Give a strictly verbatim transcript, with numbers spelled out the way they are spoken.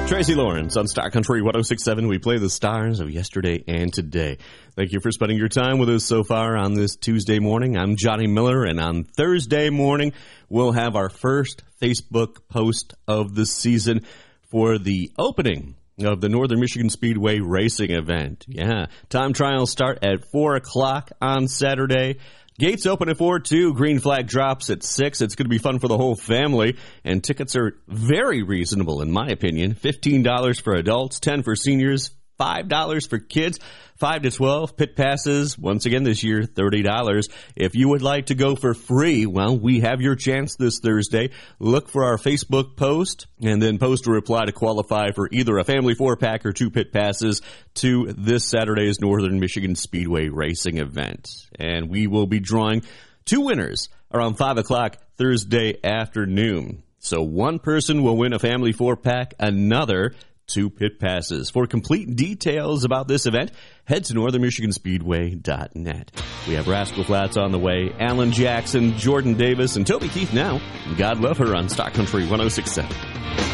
Tracy Lawrence on Star Country one oh six point seven. We play the stars of yesterday and today. Thank you for spending your time with us so far on this Tuesday morning. I'm Johnny Miller, and on Thursday morning, we'll have our first Facebook post of the season for the opening of the Northern Michigan Speedway racing event. Yeah, time trials start at four o'clock on Saturday. Gates open at four, too. Green flag drops at six. It's going to be fun for the whole family. And tickets are very reasonable, in my opinion. fifteen dollars for adults, ten dollars for seniors, five dollars for kids, five to twelve. Pit passes, once again this year, thirty dollars. If you would like to go for free, well, we have your chance this Thursday. Look for our Facebook post and then post a reply to qualify for either a family four-pack or two pit passes to this Saturday's Northern Michigan Speedway racing event. And we will be drawing two winners around five o'clock Thursday afternoon. So one person will win a family four-pack, another two pit passes. For complete details about this event, head to northern michigan speedway dot net. We have Rascal Flatts on the way, Alan Jackson, Jordan Davis, and Toby Keith now. God love her on Star Country one oh six point seven.